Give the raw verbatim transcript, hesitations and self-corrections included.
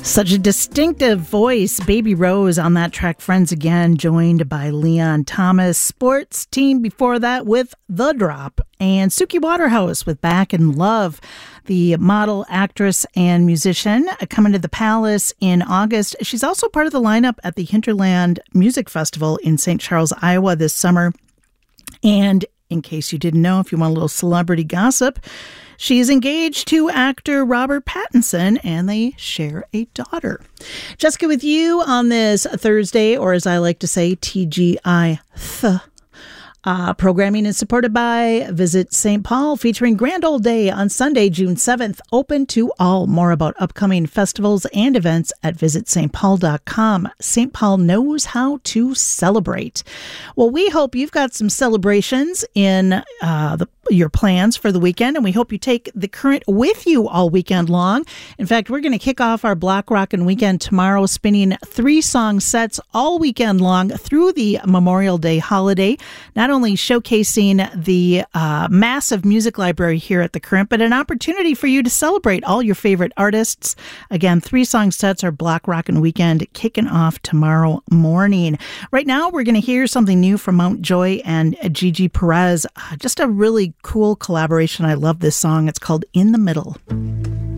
Such a distinctive voice. Baby Rose on that track, Friends Again, joined by Leon Thomas. Sports team before that with The Drop. And Suki Waterhouse with Back in Love. The model, actress, and musician coming to the Palace in August. She's also part of the lineup at the Hinterland Music Festival in Saint Charles, Iowa this summer. And in case you didn't know, if you want a little celebrity gossip, she is engaged to actor Robert Pattinson, and they share a daughter. Jessica with you on this Thursday, or as I like to say, T G I Th. Uh, programming is supported by Visit Saint Paul, featuring Grand Old Day on Sunday, June seventh, open to all. More about upcoming festivals and events at visit st paul dot com. Saint Paul knows how to celebrate. Well, we hope you've got some celebrations in uh, the, your plans for the weekend, and we hope you take the current with you all weekend long. In fact, we're going to kick off our Block Rockin' Weekend tomorrow, spinning three song sets all weekend long through the Memorial Day holiday. Not only showcasing the uh, massive music library here at the Current, but an opportunity for you to celebrate all your favorite artists. Again, three song sets are Block Rockin' Weekend kicking off tomorrow morning. Right now, we're going to hear something new from Mount Joy and Gigi Perez. Uh, just a really cool collaboration. I love this song. It's called In the Middle.